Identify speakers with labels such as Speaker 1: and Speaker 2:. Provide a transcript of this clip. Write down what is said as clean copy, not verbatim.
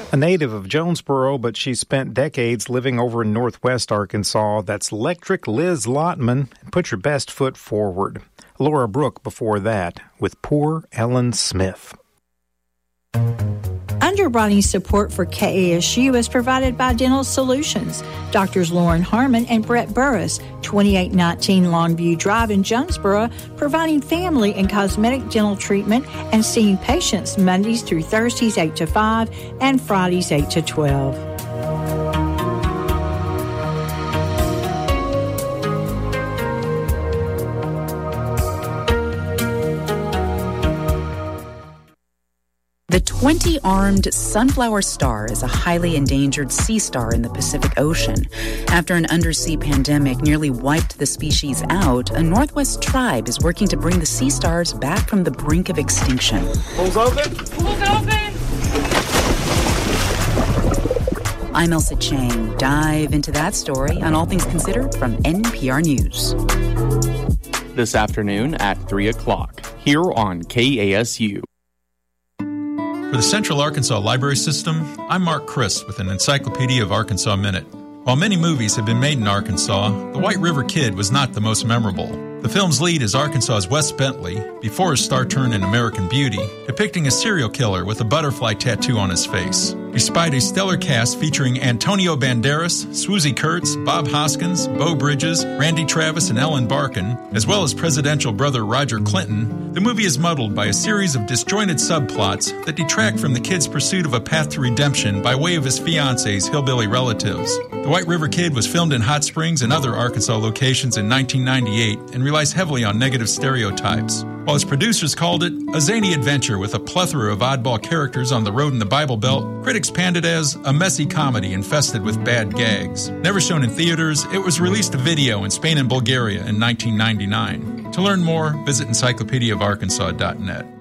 Speaker 1: A native of Jonesboro, but she spent decades living over in northwest Arkansas. That's Electric Liz Lotman. Put your best foot forward. Laura Brooke before that with Poor Ellen Smith.
Speaker 2: Underwriting support for KASU is provided by Dental Solutions. Doctors Lauren Harmon and Brett Burris, 2819 Longview Drive in Jonesboro, providing family and cosmetic dental treatment and seeing patients Mondays through Thursdays 8 to 5 and Fridays 8 to 12.
Speaker 3: The 20-armed sunflower star is a highly endangered sea star in the Pacific Ocean. After an undersea pandemic nearly wiped the species out, a Northwest tribe is working to bring the sea stars back from the brink of extinction.
Speaker 4: Pools open? Pools open!
Speaker 3: I'm Elsa Chang. Dive into that story on All Things Considered from NPR News.
Speaker 5: This afternoon at 3 o'clock, here on KASU.
Speaker 6: For the Central Arkansas Library System, I'm Mark Christ with an Encyclopedia of Arkansas Minute. While many movies have been made in Arkansas, The White River Kid was not the most memorable. The film's lead is Arkansas's Wes Bentley, before his star turn in American Beauty, depicting a serial killer with a butterfly tattoo on his face. Despite a stellar cast featuring Antonio Banderas, Swoosie Kurtz, Bob Hoskins, Beau Bridges, Randy Travis, and Ellen Barkin, as well as presidential brother Roger Clinton, the movie is muddled by a series of disjointed subplots that detract from the kid's pursuit of a path to redemption by way of his fiance's hillbilly relatives. The White River Kid was filmed in Hot Springs and other Arkansas locations in 1998 and relies heavily on negative stereotypes. While its producers called it a zany adventure with a plethora of oddball characters on the road in the Bible Belt, critics panned it as a messy comedy infested with bad gags. Never shown in theaters, it was released to video in Spain and Bulgaria in 1999. To learn more, visit encyclopediaofarkansas.net.